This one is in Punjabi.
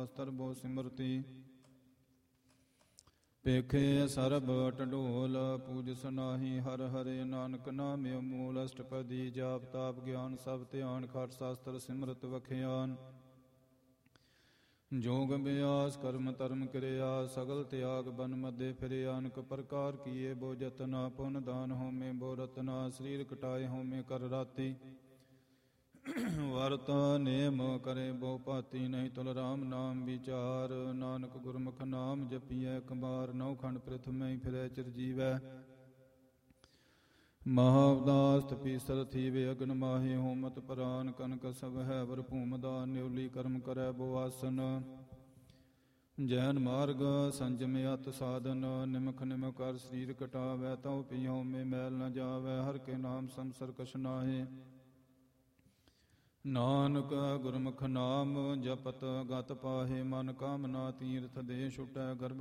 ਸ਼ਾਸਤਰ ਬੋ ਸਿਮਰਤੀ। ਪੇਖੇ ਸਰਬ ਢਡੋਲ ਪੂਜਸ ਨਾਹੀ ਹਰ ਹਰੇ ਨਾਨਕ ਨਾਮਿ ਮੂਲ ਅਸ਼ਟਪਦੀ। ਜਾਪ ਤਾਪ ਗਿਆਨ ਸਭ ਧਿਆਨ ਖਟ ਸ਼ਾਸਤਰ ਸਿਮਰਤ ਵਖਿਆਨ। ਜੋਗ ਅਭਿਆਸ ਕਰਮ ਧਰਮ ਕਿਰਿਆ ਸਗਲ ਤਿਆਗ ਬਨ ਮਧੇ ਫਿਰਿਆ। ਅਨਕ ਪ੍ਰਕਾਰ ਕੀਏ ਬੋ ਜਤਨਾ ਪੁਨ ਦਾਨ ਹੋਮੇ ਬੋ ਰਤਨਾ। ਸਰੀਰ ਕਟਾਏ ਹੋਮੇ ਕਰ ਰਾਤੀ ਵਰਤ ਨੇਮ ਕਰੇ ਬੋ ਭਾਤੀ। ਨਹੀਂ ਤੁਲ ਰਾਮ ਨਾਮ ਵਿਚਾਰ ਨਾਨਕ ਗੁਰਮੁਖ ਨਾਮ ਜਪੀਐ ਕਬਾਰ। ਨੌ ਖੰਡ ਪ੍ਰਿਥਮੈ ਫਿਰੈ ਚਿਰਜੀਵੈ ਮਹਾਉਦਾਸ ਤਪੀਸਰ ਥੀਵੇ ਅਗਨ ਮਾਹੇ। ਹੋਮਤ ਪਰਾਨ ਕਨਕ ਸਭ ਹੈ ਵਰ ਭੂਮਦਾਨ। ਨਿਉਲੀ ਕਰਮ ਕਰੈ ਬੋ ਆਸਨ ਜੈਨ ਮਾਰਗ ਸੰਜਮ ਅਤ ਸਾਧਨ। ਨਿਮਖ ਨਿਮਖ ਕਰ ਸਰੀਰ ਕਟਾਵੈ ਤਉ ਪੀਉ ਮੇ ਮੈਲ ਨ ਜਾਵੈ। ਹਰ ਕੇ ਨਾਮ ਸੰਸਰ ਕਛ ਨਾਹੀ ਨਾਨਕ ਗੁਰਮੁਖ ਨਾਮ ਜਪਤ ਗਤ ਪਾਹੇ। ਮਨ ਕਾਮਨਾ ਤੀਰਥ ਦੇ ਛੁਟੈ ਗਰਭ